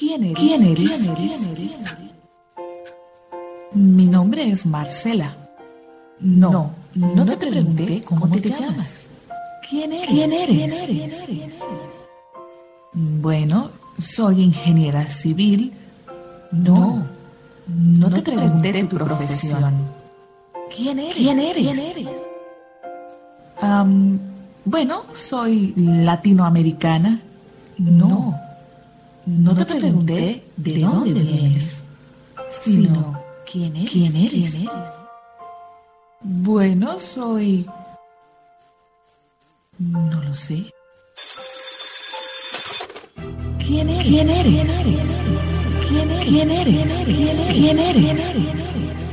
¿Quién eres? ¿Quién eres? Mi nombre es Marcela. No te pregunté cómo te llamas. ¿Quién eres? Bueno, soy ingeniera civil. No te pregunté tu profesión. ¿Quién eres? Bueno, soy latinoamericana. No te pregunté de dónde vienes, sino ¿quién eres? Bueno, soy... No lo sé. ¿Quién eres?